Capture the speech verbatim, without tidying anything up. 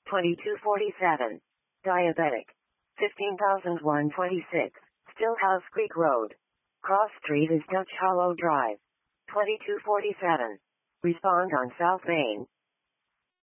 twenty-two forty-seven. Diabetic. fifteen thousand one hundred twenty-six. Stillhouse Creek Road. Cross Street is Dutch Hollow Drive. twenty-two forty-seven. Respond on South Main.